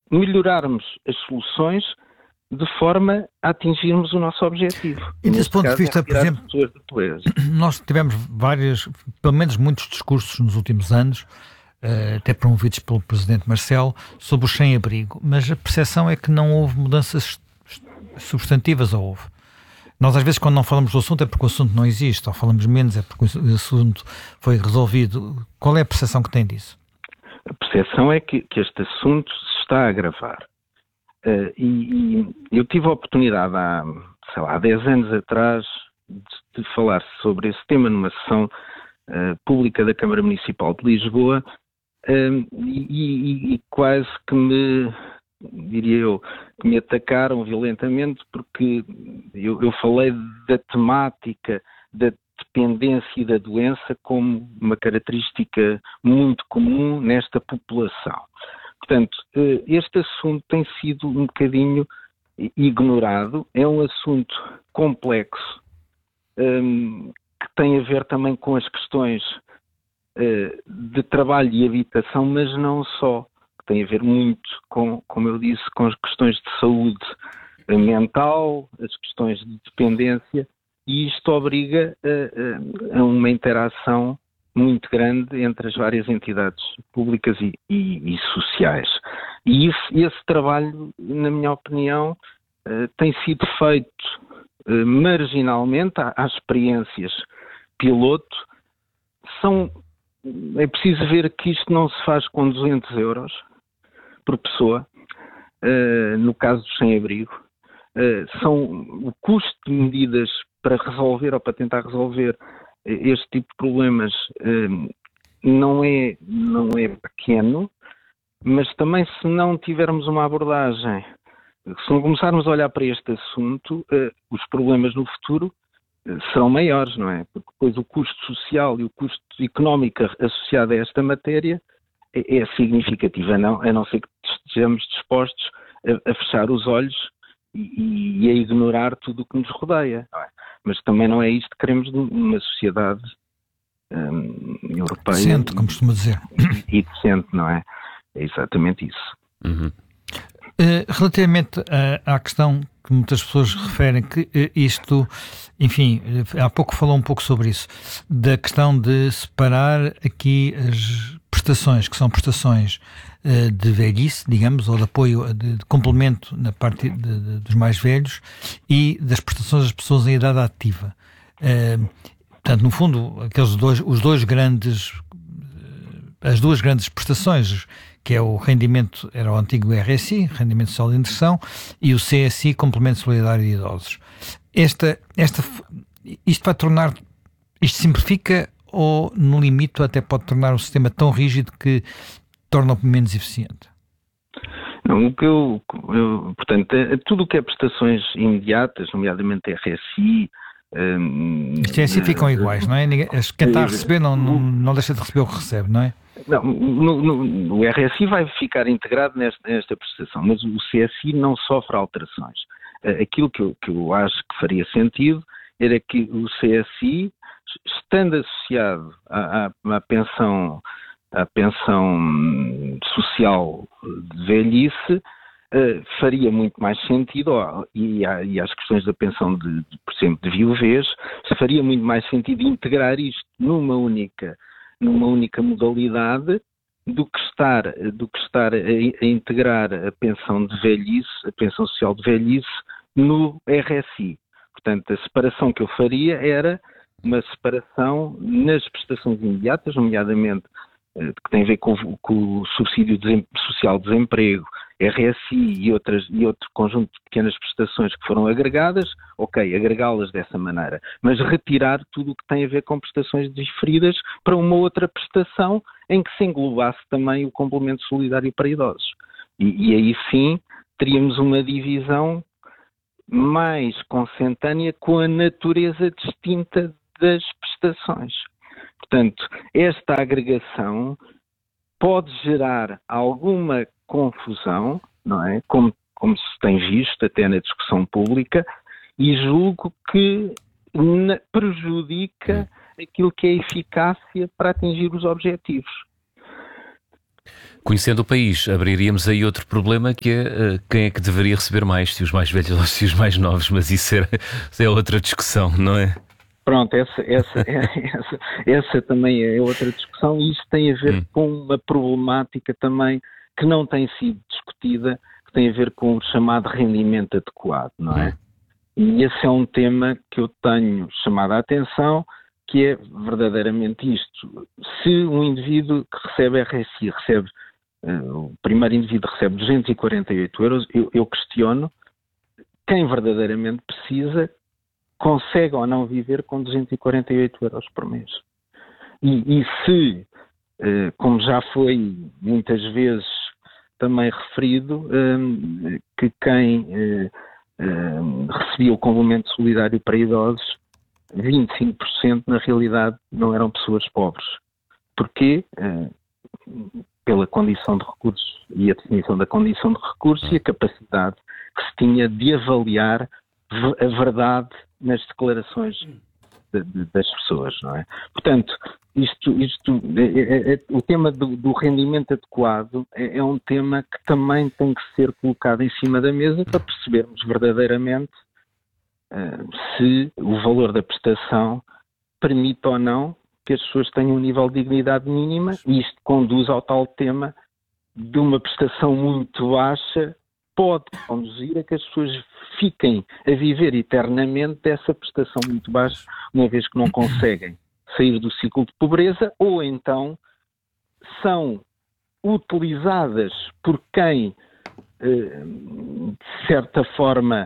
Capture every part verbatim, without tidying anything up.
melhorarmos as soluções de forma a atingirmos o nosso objetivo. E desse ponto de vista, por exemplo, nós tivemos várias, pelo menos muitos discursos nos últimos anos, até promovidos pelo Presidente Marcelo, sobre o sem-abrigo, mas a percepção é que não houve mudanças substantivas, ou houve? Nós às vezes quando não falamos do assunto é porque o assunto não existe, ou falamos menos é porque o assunto foi resolvido. Qual é a percepção que tem disso? A percepção é que, que este assunto se está a agravar. Uh, e, e eu tive a oportunidade há, sei lá, há dez anos atrás de, de falar sobre esse tema numa sessão uh, pública da Câmara Municipal de Lisboa uh, e, e, e quase que me, diria eu, que me atacaram violentamente porque eu, eu falei da temática da dependência e da doença como uma característica muito comum nesta população. Portanto, este assunto tem sido um bocadinho ignorado, é um assunto complexo, um, que tem a ver também com as questões uh, de trabalho e habitação, mas não só, que tem a ver muito, com, como eu disse, com as questões de saúde mental, as questões de dependência, e isto obriga a, a uma interação muito grande entre as várias entidades públicas e, e, e sociais. E isso, esse trabalho, na minha opinião, uh, tem sido feito uh, marginalmente. Há, há experiências piloto. São, é preciso ver que isto não se faz com duzentos euros por pessoa, uh, no caso do sem-abrigo. Uh, são o custo de medidas para resolver ou para tentar resolver este tipo de problemas um, não é, não é pequeno, mas também se não tivermos uma abordagem, se não começarmos a olhar para este assunto, uh, os problemas no futuro uh, serão maiores, não é? Porque depois o custo social e o custo económico associado a esta matéria é, é significativo, a não, a não ser que estejamos dispostos a, a fechar os olhos e, e a ignorar tudo o que nos rodeia, não é? Mas também não é isto que queremos numa sociedade um, europeia. Decente, como costuma dizer. E, e decente, não é? É exatamente isso. Uhum. Uh, relativamente à, à questão que muitas pessoas referem, que uh, isto, enfim, uh, há pouco falou um pouco sobre isso, da questão de separar aqui as prestações, que são prestações uh, de velhice, digamos, ou de apoio, de, de complemento na parte de, de, dos mais velhos, e das prestações das pessoas em idade ativa. Uh, portanto, no fundo, aqueles dois, os dois grandes, uh, as duas grandes prestações, que é o rendimento, era o antigo R S I, Rendimento Social de Inserção, e o C S I, Complemento Solidário de Idosos. Esta, esta, isto vai tornar, isto simplifica ou, no limite, até pode tornar o sistema tão rígido que torna-o menos eficiente? Não, o que eu, eu portanto, é, tudo o que é prestações imediatas, nomeadamente R S I... Um, As R S I ficam iguais, não é? Quem está a receber não, não, não deixa de receber o que recebe, não é? Não, no, no, o R S I vai ficar integrado nesta, nesta prestação, mas o C S I não sofre alterações. Aquilo que eu, que eu acho que faria sentido era que o C S I, estando associado à, à, à pensão, à pensão social de velhice, Uh, faria muito mais sentido, oh, e, há, e às questões da pensão, de, de, por exemplo, de viuvez, faria muito mais sentido integrar isto numa única, numa única modalidade do que estar, do que estar a, a integrar a pensão de velhice, a pensão social de velhice, no R S I. Portanto, a separação que eu faria era uma separação nas prestações imediatas, nomeadamente uh, que tem a ver com, com o subsídio de, social de desemprego, R S I e, outras, e outro conjunto de pequenas prestações que foram agregadas, ok, agregá-las dessa maneira, mas retirar tudo o que tem a ver com prestações diferidas para uma outra prestação em que se englobasse também o complemento solidário para idosos. E, e aí sim teríamos uma divisão mais consentânea com a natureza distinta das prestações. Portanto, esta agregação pode gerar alguma confusão, não é? Como, como se tem visto até na discussão pública, e julgo que na, prejudica aquilo que é a eficácia para atingir os objetivos. Conhecendo o país, abriríamos aí outro problema, que é uh, quem é que deveria receber mais, se os mais velhos ou se os mais novos, mas isso é, é outra discussão, não é? Pronto, essa, essa, essa, essa também é outra discussão, e isso tem a ver hum. com uma problemática também que não tem sido discutida, que tem a ver com o chamado rendimento adequado, não é? Hum. E esse é um tema que eu tenho chamado a atenção, que é verdadeiramente isto. Se um indivíduo que recebe R S I, recebe, uh, o primeiro indivíduo recebe duzentos e quarenta e oito euros, eu, eu questiono quem verdadeiramente precisa, consegue ou não viver com duzentos e quarenta e oito euros por mês. E, e se, uh, como já foi muitas vezes também referido, um, que quem uh, um, recebia o complemento solidário para idosos, vinte e cinco por cento na realidade não eram pessoas pobres. Porquê? Uh, pela condição de recursos e a definição da condição de recursos e a capacidade que se tinha de avaliar a verdade nas declarações de, de, das pessoas, não é? Portanto, isto, isto, é, é, é, o tema do, do rendimento adequado é, é um tema que também tem que ser colocado em cima da mesa para percebermos verdadeiramente uh, se o valor da prestação permite ou não que as pessoas tenham um nível de dignidade mínima, e isto conduz ao tal tema de uma prestação muito baixa pode conduzir a que as pessoas fiquem a viver eternamente dessa prestação muito baixa, uma vez que não conseguem sair do ciclo de pobreza, ou então são utilizadas por quem, de certa forma,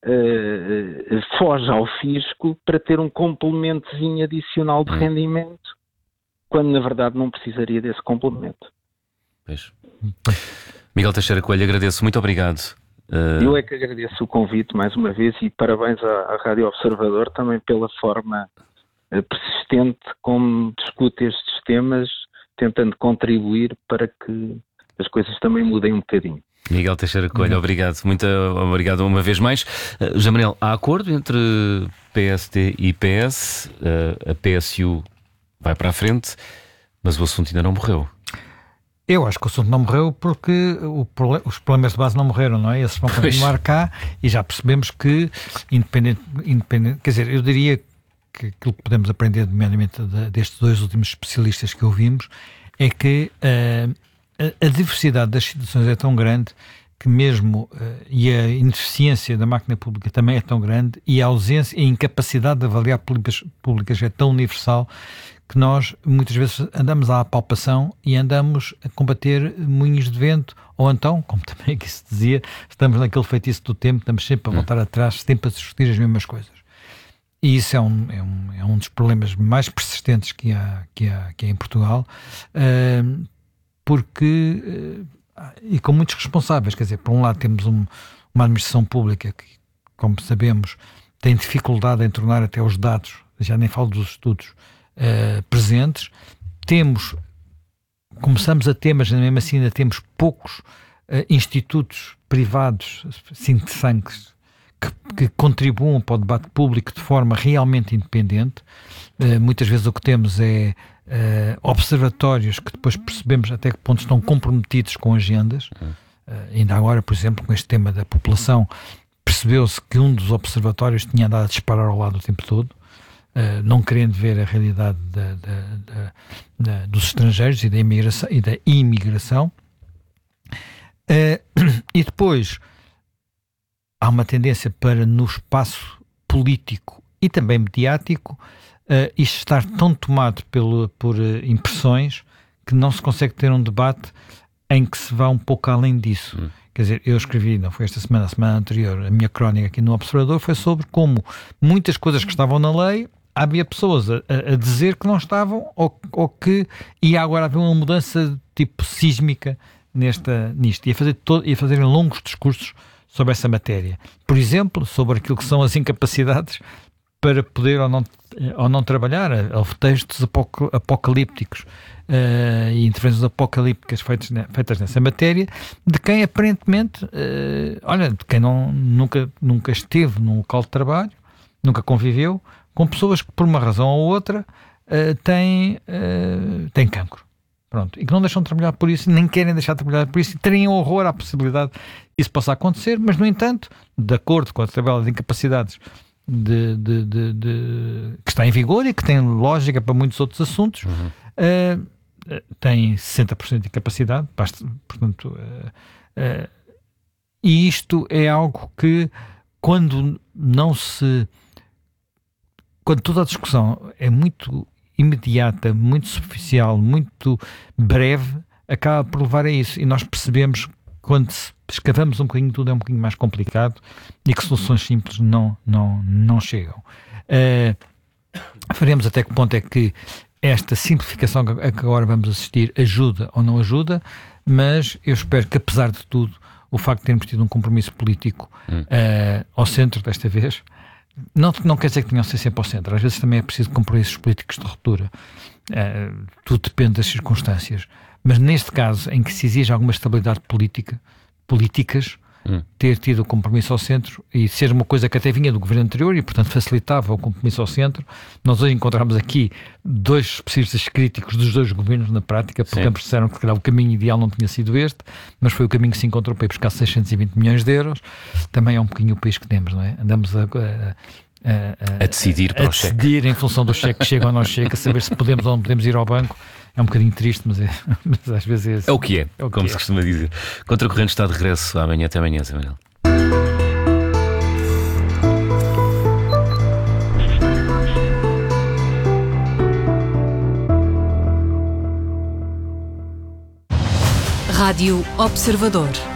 foge ao fisco para ter um complementozinho adicional de rendimento, quando na verdade não precisaria desse complemento. Pois. Miguel Teixeira Coelho, agradeço, muito obrigado. Uh... Eu é que agradeço o convite mais uma vez, e parabéns à, à Rádio Observador também pela forma uh, persistente como discute estes temas, tentando contribuir para que as coisas também mudem um bocadinho. Miguel Teixeira Coelho, uhum. obrigado, muito obrigado uma vez mais. Uh, Jamanel, há acordo entre P S D e P S, uh, a P S U vai para a frente, mas o assunto ainda não morreu. Eu acho que o assunto não morreu porque o, os problemas de base não morreram, não é? Esses vão continuar pois. cá, e já percebemos que, independente, independente, quer dizer, eu diria que aquilo que podemos aprender, nomeadamente destes dois últimos especialistas que ouvimos, é que uh, a, a diversidade das situações é tão grande que mesmo, uh, e a ineficiência da máquina pública também é tão grande, e a ausência e a incapacidade de avaliar políticas públicas é tão universal, que nós muitas vezes andamos à palpação e andamos a combater moinhos de vento, ou então, como também aqui se dizia, estamos naquele feitiço do tempo, estamos sempre a voltar atrás, sempre a discutir as mesmas coisas. E isso é um, é um, é um dos problemas mais persistentes que há, que há, que há em Portugal, uh, porque, uh, e com muitos responsáveis, quer dizer, por um lado temos um, uma administração pública que, como sabemos, tem dificuldade em tornar até os dados, já nem falo dos estudos, Uh, presentes. Temos, começamos a ter, mas mesmo assim ainda temos poucos uh, institutos privados, think tanks, que, que contribuam para o debate público de forma realmente independente. Uh, muitas vezes o que temos é uh, observatórios que depois percebemos até que ponto estão comprometidos com agendas. Uh, ainda agora, por exemplo, com este tema da população, percebeu-se que um dos observatórios tinha andado a disparar ao lado o tempo todo. Uh, não querendo ver a realidade da, da, da, da, dos estrangeiros e da imigração, e da imigração. Uh, e depois há uma tendência para, no espaço político e também mediático, uh, isto estar tão tomado pelo, por uh, impressões que não se consegue ter um debate em que se vá um pouco além disso. Hum. Quer dizer, eu escrevi, não foi esta semana, a semana anterior, a minha crónica aqui no Observador foi sobre como muitas coisas que estavam na lei, havia pessoas a, a dizer que não estavam, ou, ou que ia agora haver uma mudança tipo sísmica nesta, nisto. Ia fazer, todo, ia fazer longos discursos sobre essa matéria. Por exemplo, sobre aquilo que são as incapacidades para poder ou não, ou não trabalhar, ou textos apoc, apocalípticos uh, e intervenções apocalípticas feitas, feitas nessa matéria, de quem aparentemente, uh, olha, de quem não, nunca, nunca esteve num local de trabalho, nunca conviveu, com pessoas que por uma razão ou outra uh, têm, uh, têm cancro. Pronto, e que não deixam de trabalhar por isso, nem querem deixar de trabalhar por isso, e terem horror à possibilidade que isso possa acontecer, mas, no entanto, de acordo com a tabela de incapacidades de, de, de, de, que está em vigor e que tem lógica para muitos outros assuntos, uhum. uh, tem sessenta por cento de incapacidade, basta, portanto, uh, uh, e isto é algo que, quando não se... Quando toda a discussão é muito imediata, muito superficial, muito breve, acaba por levar a isso. E nós percebemos, quando escavamos um bocadinho, tudo é um bocadinho mais complicado e que soluções simples não, não, não chegam. Uh, faremos até que ponto é que esta simplificação a que agora vamos assistir ajuda ou não ajuda, mas eu espero que, apesar de tudo, o facto de termos tido um compromisso político hum. uh, ao centro desta vez, Não, não quer dizer que tenham de ser sempre ao centro. Às vezes também é preciso compromissos políticos de ruptura. Uh, tudo depende das circunstâncias. Mas neste caso, em que se exige alguma estabilidade política, políticas, hum. ter tido o compromisso ao centro e ser uma coisa que até vinha do governo anterior e, portanto, facilitava o compromisso ao centro. Nós hoje encontramos aqui dois especialistas críticos dos dois governos na prática, porque ambos disseram que o caminho ideal não tinha sido este, mas foi o caminho que se encontrou para ir buscar seiscentos e vinte milhões de euros. Também é um bocadinho o país que temos, não é? Andamos a... a A, a, a decidir para a o cheque. decidir em função do cheque que chega ou não chega, saber se podemos ou não podemos ir ao banco. É um bocadinho triste, mas, é, mas às vezes é assim. É o que é, é o como que se é. costuma dizer. Contracorrente está de regresso amanhã. Até amanhã, Zé Manuel. Rádio Observador.